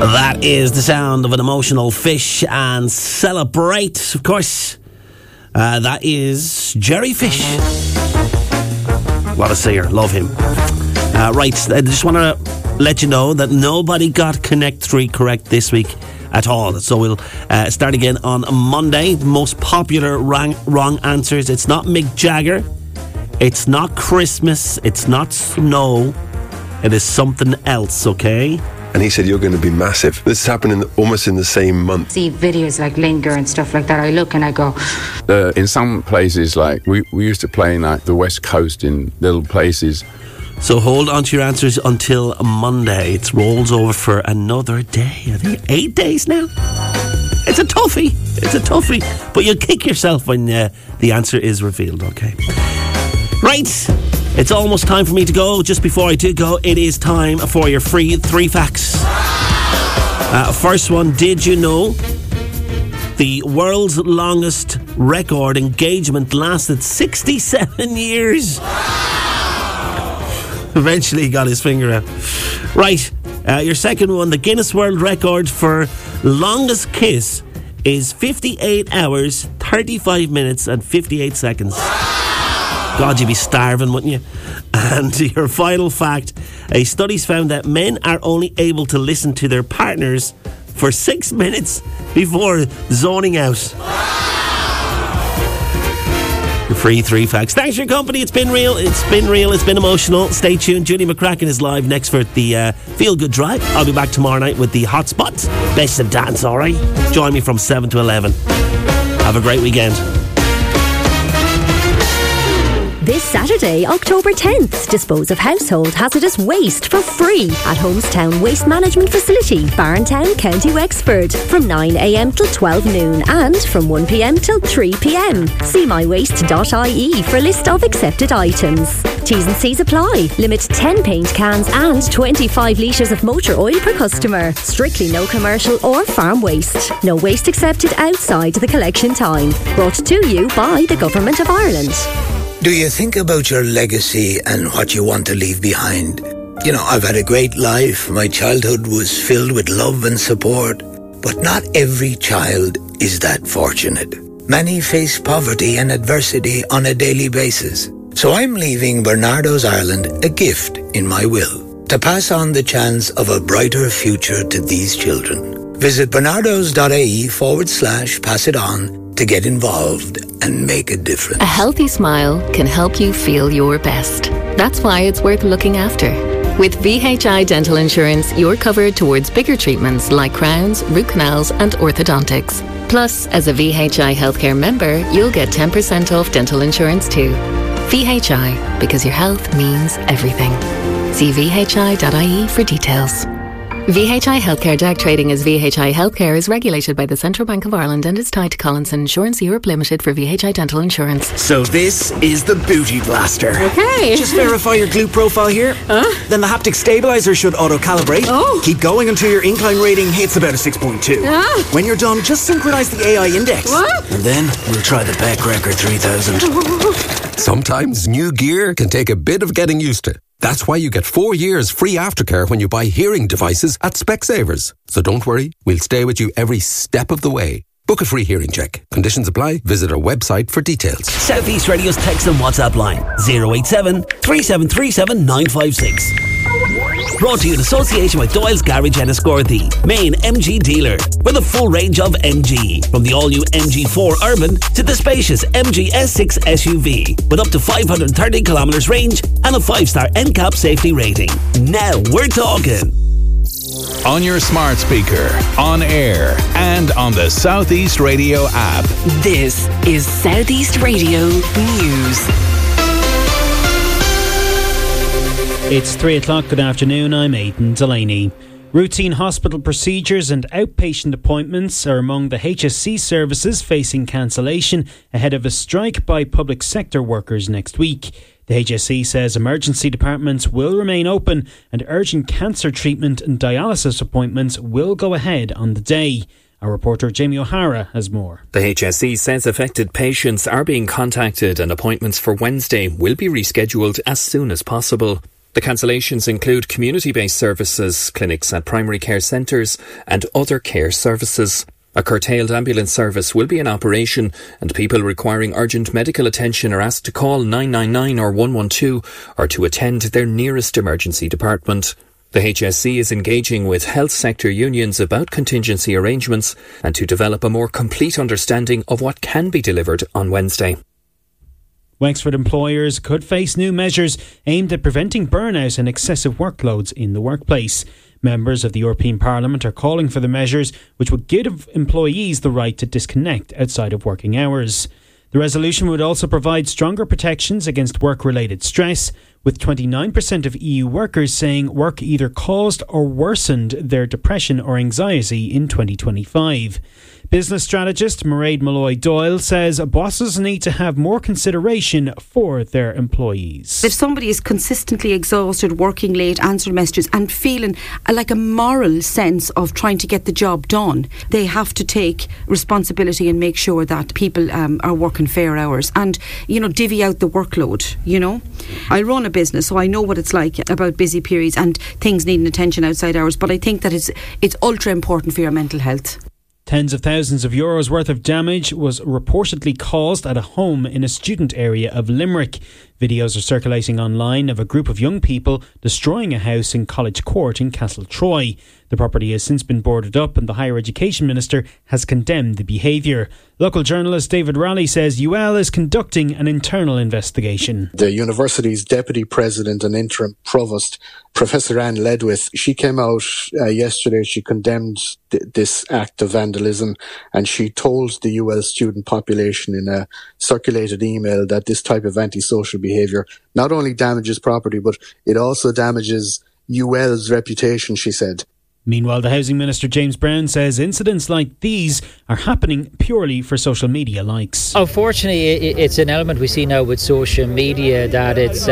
That is the sound of an emotional Fish and Celebrate. Of course, that is Jerry Fish. What a singer. Love him. Right, I just want to let you know that nobody got Connect 3 correct this week at all. So we'll start again on Monday. The most popular wrong answers. It's not Mick Jagger. It's not Christmas. It's not snow. It is something else, okay? And he said, you're going to be massive. This is happening almost in the same month. See videos like Linger and stuff like that. I look and I go... in some places, like, we used to play in, like, the West Coast in little places. So hold on to your answers until Monday. It rolls over for another day. I think 8 days now. It's a toughie. It's a toughie. But you'll kick yourself when the answer is revealed, okay? Right. It's almost time for me to go. Just before I do go, it is time for your free 3 facts. First one, did you know the world's longest record engagement lasted 67 years? Eventually he got his finger out. Right, your second one, the Guinness World Record for longest kiss is 58 hours, 35 minutes and 58 seconds. God, you'd be starving, wouldn't you? And your final fact, a study's found that men are only able to listen to their partners for 6 minutes before zoning out. Your free 3 facts. Thanks for your company. It's been real. It's been real. It's been emotional. Stay tuned. Judy McCracken is live next for the Feel Good Drive. I'll be back tomorrow night with the Hotspot. Best of dance, all right? Join me from 7 to 11. Have a great weekend. This Saturday, October 10th, dispose of household hazardous waste for free at Homestown Waste Management Facility, Barntown, County Wexford, from 9 a.m. till 12 noon and from 1 p.m. till 3 p.m. See mywaste.ie for a list of accepted items. T's and C's apply. Limit 10 paint cans and 25 litres of motor oil per customer. Strictly no commercial or farm waste. No waste accepted outside the collection time. Brought to you by the Government of Ireland. Do you think about your legacy and what you want to leave behind? You know, I've had a great life. My childhood was filled with love and support. But not every child is that fortunate. Many face poverty and adversity on a daily basis. So I'm leaving Bernardo's Ireland a gift in my will to pass on the chance of a brighter future to these children. Visit bernardos.ie/pass it on to get involved and make a difference. A healthy smile can help you feel your best. That's why it's worth looking after. With VHI Dental Insurance, you're covered towards bigger treatments like crowns, root canals and orthodontics. Plus, as a VHI Healthcare member, you'll get 10% off dental insurance too. VHI, because your health means everything. See vhi.ie for details. VHI Healthcare DAG trading as VHI Healthcare is regulated by the Central Bank of Ireland and is tied to Collinson Insurance Europe Limited for VHI Dental Insurance. So this is the Booty Blaster. Okay. Just verify your glute profile here. Then the haptic stabilizer should auto-calibrate. Oh. Keep going until your incline rating hits about a 6.2. When you're done, just synchronize the AI index. What? And then we'll try the Beck Record 3000. Sometimes new gear can take a bit of getting used to. That's why you get 4 years free aftercare when you buy hearing devices at Specsavers. So don't worry, we'll stay with you every step of the way. Book a free hearing check. Conditions apply. Visit our website for details. South East Radio's text and WhatsApp line 087 3737 956. Brought to you in association with Doyle's Garage and Escorthy, main MG dealer, with a full range of MG, from the all-new MG4 Urban to the spacious MG S6 SUV, with up to 530 kilometres range and a 5-star NCAP safety rating. Now we're talking. On your smart speaker, on air, and on the South East Radio app. This is South East Radio News. It's 3 o'clock. Good afternoon. I'm Aidan Delaney. Routine hospital procedures and outpatient appointments are among the HSC services facing cancellation ahead of a strike by public sector workers next week. The HSC says emergency departments will remain open and urgent cancer treatment and dialysis appointments will go ahead on the day. Our reporter Jamie O'Hara has more. The HSC says affected patients are being contacted and appointments for Wednesday will be rescheduled as soon as possible. The cancellations include community-based services, clinics at primary care centres and other care services. A curtailed ambulance service will be in operation, and people requiring urgent medical attention are asked to call 999 or 112 or to attend their nearest emergency department. The HSE is engaging with health sector unions about contingency arrangements and to develop a more complete understanding of what can be delivered on Wednesday. Wexford employers could face new measures aimed at preventing burnout and excessive workloads in the workplace. Members of the European Parliament are calling for the measures which would give employees the right to disconnect outside of working hours. The resolution would also provide stronger protections against work-related stress, with 29% of EU workers saying work either caused or worsened their depression or anxiety in 2025. Business strategist Mairead Malloy Doyle says bosses need to have more consideration for their employees. If somebody is consistently exhausted, working late, answering messages and feeling like a moral sense of trying to get the job done, they have to take responsibility and make sure that people are working fair hours and, divvy out the workload, I run a business, so I know what it's like about busy periods and things needing attention outside hours, but I think that it's ultra important for your mental health. Tens of thousands of euros worth of damage was reportedly caused at a home in a student area of Limerick. Videos are circulating online of a group of young people destroying a house in College Court in Castletroy. The property has since been boarded up and the Higher Education Minister has condemned the behaviour. Local journalist David Raleigh says UL is conducting an internal investigation. The university's deputy president and interim provost, Professor Anne Ledwith, she came out yesterday. She condemned this act of vandalism and she told the UL student population in a circulated email that this type of antisocial behaviour not only damages property, but it also damages UL's reputation, she said. Meanwhile, the Housing Minister James Brown says incidents like these are happening purely for social media likes. Unfortunately, it's an element we see now with social media that it's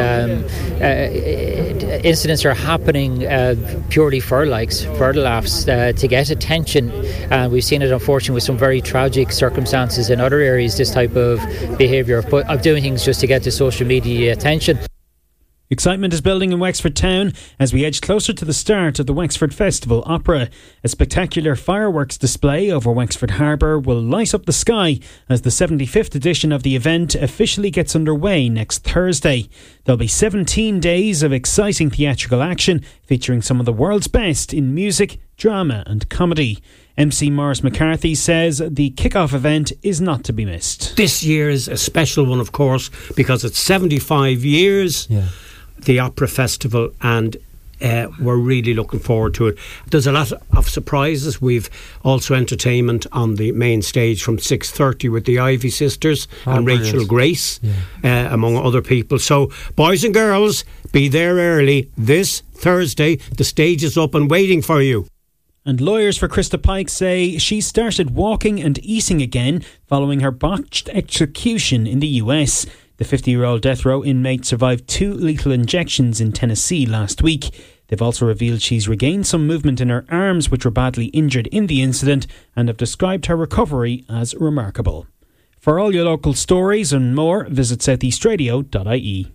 incidents are happening purely for likes, for the laughs, to get attention. And we've seen it, unfortunately, with some very tragic circumstances in other areas, this type of behaviour of doing things just to get the social media attention. Excitement is building in Wexford town as we edge closer to the start of the Wexford Festival Opera. A spectacular fireworks display over Wexford Harbour will light up the sky as the 75th edition of the event officially gets underway next Thursday. There'll be 17 days of exciting theatrical action featuring some of the world's best in music, drama and comedy. MC Maurice McCarthy says the kick-off event is not to be missed. This year is a special one, of course, because it's 75 years. The Opera Festival, and we're really looking forward to it. There's a lot of surprises. We've also entertainment on the main stage from 6:30 with the Ivy Sisters and brilliant. Rachel Grace, among other people. So, boys and girls, be there early this Thursday. The stage is up and waiting for you. And lawyers for Krista Pike say she started walking and eating again following her botched execution in the US. The 50-year-old death row inmate survived 2 lethal injections in Tennessee last week. They've also revealed she's regained some movement in her arms, which were badly injured in the incident, and have described her recovery as remarkable. For all your local stories and more, visit southeastradio.ie.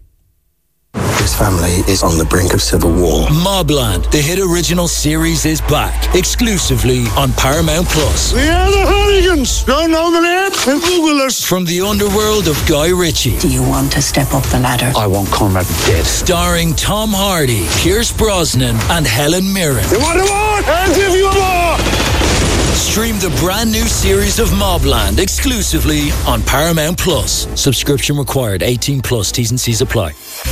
This family is on the brink of civil war. Mobland, the hit original series, is back exclusively on Paramount Plus. We are the Hooligans. Don't know the name? Then Google us. From the underworld of Guy Ritchie. Do you want to step up the ladder? I want Conrad dead. Starring Tom Hardy, Pierce Brosnan, and Helen Mirren. You want a war? I'll give you a war. Stream the brand new series of Mobland exclusively on Paramount Plus. Subscription required. 18 plus. T's and C's apply.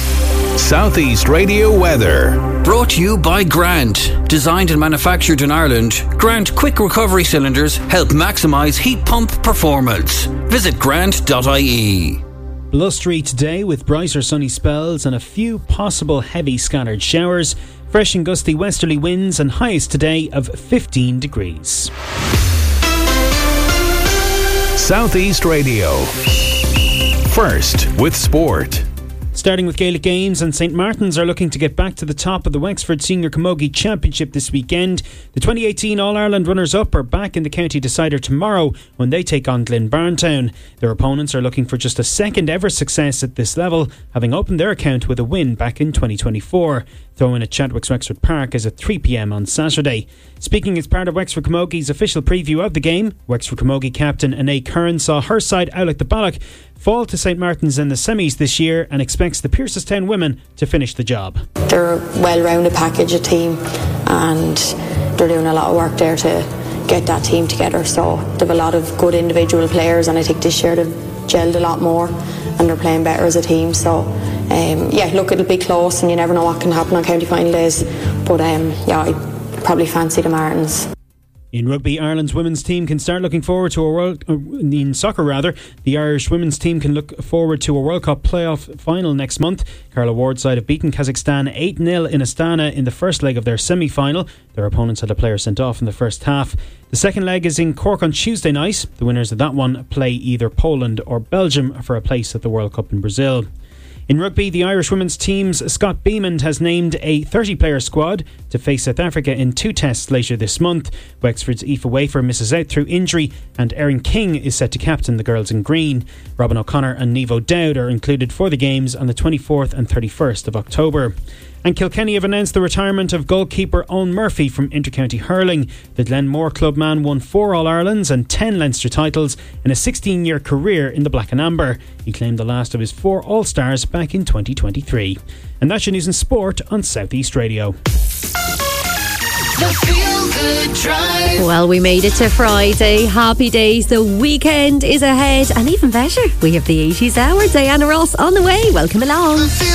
Southeast Radio weather. Brought to you by Grant. Designed and manufactured in Ireland, Grant quick recovery cylinders help maximise heat pump performance. Visit grant.ie. Blustery today with brighter sunny spells and a few possible heavy scattered showers. Fresh and gusty westerly winds and highest today of 15 degrees. Southeast Radio. First with sport. Starting with Gaelic Games, and St Martin's are looking to get back to the top of the Wexford Senior Camogie Championship this weekend. The 2018 All-Ireland runners-up are back in the county decider tomorrow when they take on Glenbarntown. Their opponents are looking for just a second ever success at this level, having opened their account with a win back in 2024. Throw-in at Chadwick's Wexford Park is at 3 p.m. on Saturday. Speaking as part of Wexford Camogie's official preview of the game, Wexford Camogie captain Anae Curran saw her side Aulick the Balloch fall to St Martin's in the semis this year and expects the Pearsestown women to finish the job. They're a well-rounded package, a team, and they're doing a lot of work there to get that team together. So they have a lot of good individual players, and I think this year they've gelled a lot more and they're playing better as a team. So look, it'll be close and you never know what can happen on county final days, but I probably fancy the Martins. In rugby, Ireland's women's team can start looking forward to in soccer rather, the Irish women's team can look forward to a World Cup playoff final next month. Carla Ward's side have beaten Kazakhstan 8-0 in Astana in the first leg of their semi-final. Their opponents had a player sent off in the first half. The second leg is in Cork on Tuesday night. The winners of that one play either Poland or Belgium for a place at the World Cup in Brazil. In rugby, the Irish women's team's Scott Beamond has named a 30-player squad to face South Africa in 2 tests later this month. Wexford's Aoife Wafer misses out through injury and Erin King is set to captain the girls in green. Robin O'Connor and Niamh O'Dowd are included for the games on the 24th and 31st of October. And Kilkenny have announced the retirement of goalkeeper Owen Murphy from intercounty hurling. The Glenmore club man won 4 All-Irelands and 10 Leinster titles in a 16-year career in the Black and Amber. He claimed the last of his 4 All-Stars back in 2023. And that's your news and sport on South East Radio. The Feel Good Drive. Well, we made it to Friday. Happy days. The weekend is ahead. And even better, we have the 80s hour. Diana Ross on the way. Welcome along.